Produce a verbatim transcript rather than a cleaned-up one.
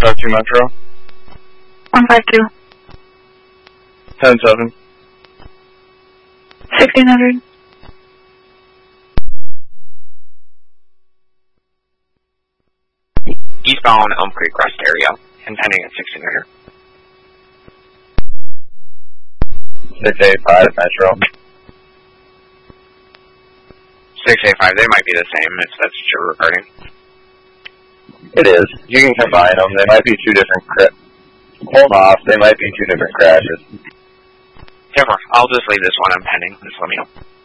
five two Metro. one five two. ten seven. sixteen hundred. Eastbound Elm Creek Rest area, intending at sixteen hundred. six eight five Metro. six eight five, they might be the same if that's what you're regarding. It is. You can combine them. They might be two different cra- Hold off. They might be two different crashes. Therefore, I'll just leave this one on pending. Just let me know.